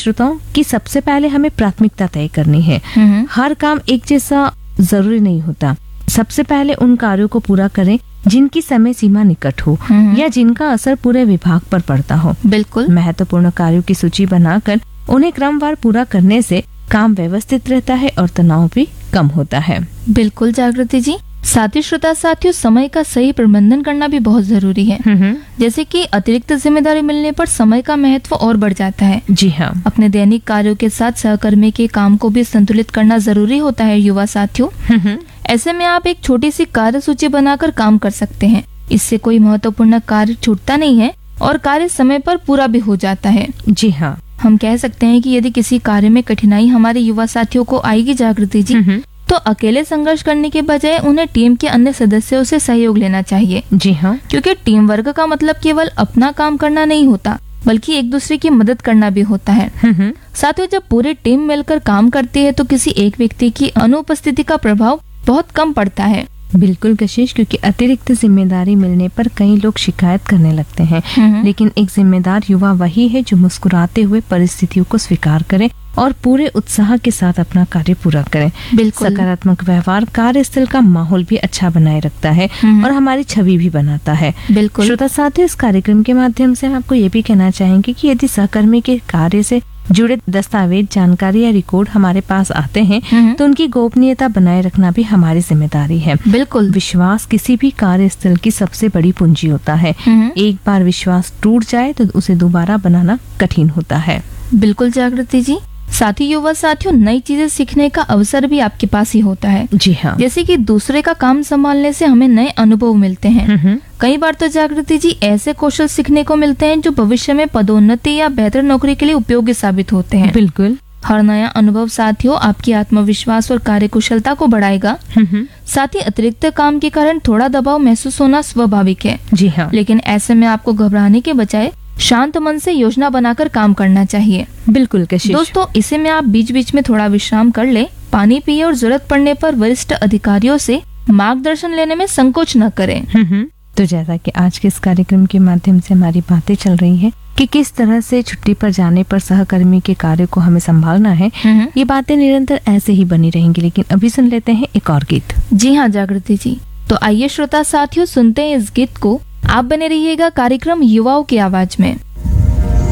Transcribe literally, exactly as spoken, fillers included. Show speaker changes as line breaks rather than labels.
श्रोताओं कि सबसे पहले हमें प्राथमिकता तय करनी है।
हम्म,
हर काम एक जैसा जरूरी नहीं होता। सबसे पहले उन कार्यों को पूरा करें जिनकी समय सीमा निकट हो
हम्म,
या जिनका असर पूरे विभाग पर पड़ता हो।
बिल्कुल।
महत्वपूर्ण कार्यों की सूची बनाकर उन्हें क्रमवार पूरा करने से काम व्यवस्थित रहता है और तनाव भी कम होता है।
बिल्कुल जागृति जी। साथ ही श्रोता साथियों, समय का सही प्रबंधन करना भी बहुत जरूरी है।
हम्म,
जैसे कि अतिरिक्त जिम्मेदारी मिलने पर समय का महत्व और बढ़ जाता है।
जी हाँ।
अपने दैनिक कार्यों के साथ सहकर्मी के काम को भी संतुलित करना जरूरी होता है युवा साथियों।
हम्म,
ऐसे में आप एक छोटी सी कार्य सूची बनाकर काम कर सकते हैं। इससे कोई महत्वपूर्ण कार्य छूटता नहीं है और कार्य समय पर पूरा भी हो जाता है।
जी हाँ।
हम कह सकते हैं कि यदि किसी कार्य में कठिनाई हमारे युवा साथियों को आएगी जागृति जी,
हम्म,
तो अकेले संघर्ष करने के बजाय उन्हें टीम के अन्य सदस्यों से सहयोग लेना चाहिए।
जी हाँ।
क्योंकि टीम वर्क का मतलब केवल अपना काम करना नहीं होता, बल्कि एक दूसरे की मदद करना भी होता है।
हम्म,
साथियों, जब पूरी टीम मिलकर काम करती है तो किसी एक व्यक्ति की अनुपस्थिति का प्रभाव बहुत कम पड़ता है।
बिल्कुल कशिश, क्योंकि अतिरिक्त जिम्मेदारी मिलने पर कई लोग शिकायत करने लगते हैं,
हम्म,
लेकिन एक जिम्मेदार युवा वही है जो मुस्कुराते हुए परिस्थितियों को स्वीकार करे और पूरे उत्साह के साथ अपना कार्य पूरा करे।
बिल्कुल।
सकारात्मक व्यवहार कार्यस्थल का माहौल भी अच्छा बनाए रखता है
हम्म,
और हमारी छवि भी बनाता है।
बिल्कुल।
श्रोता साथियों, इस कार्यक्रम के माध्यम से हम आपको ये भी कहना चाहेंगे कि यदि सहकर्मी के कार्य से जुड़े दस्तावेज, जानकारी या रिकॉर्ड हमारे पास आते हैं
हम्म,
तो उनकी गोपनीयता बनाए रखना भी हमारी जिम्मेदारी है।
बिल्कुल।
विश्वास किसी भी कार्यस्थल की सबसे बड़ी पूंजी होता है।
हम्म,
एक बार विश्वास टूट जाए तो उसे दोबारा बनाना कठिन होता है।
बिल्कुल जागृति जी। साथ ही युवा साथियों, नई चीजें सीखने का अवसर भी आपके पास ही होता है।
जी हाँ।
जैसे कि दूसरे का काम संभालने से हमें नए अनुभव मिलते हैं।
हम्म,
कई बार तो जागृति जी ऐसे कौशल सीखने को मिलते हैं जो भविष्य में पदोन्नति या बेहतर नौकरी के लिए उपयोगी साबित होते हैं।
बिल्कुल।
हर नया अनुभव साथियों आपकी आत्मविश्वास और कार्यकुशलता को बढ़ाएगा।
हम्म,
साथ ही अतिरिक्त काम के कारण थोड़ा दबाव महसूस होना स्वाभाविक है,
जी हाँ।
लेकिन ऐसे में आपको घबराने के बजाय शांत मन से योजना बनाकर काम करना चाहिए।
बिल्कुल कशिश।
दोस्तों, इसे में आप बीच बीच में थोड़ा विश्राम कर ले, पानी पिए और जरूरत पड़ने पर वरिष्ठ अधिकारियों से मार्गदर्शन लेने में संकोच न करें।
हम्म, तो जैसा कि आज के इस कार्यक्रम के माध्यम से हमारी बातें चल रही है कि किस तरह से छुट्टी पर जाने पर सहकर्मी के कार्य को हमें संभालना है,
हम्म,
ये बातें निरंतर ऐसे ही बनी रहेंगी। लेकिन अभी सुन लेते हैं एक और गीत।
जी हाँ जागृति जी। तो आइए श्रोता साथियों, सुनते हैं इस गीत को। आप बने रहिएगा कार्यक्रम युवाओं की आवाज में।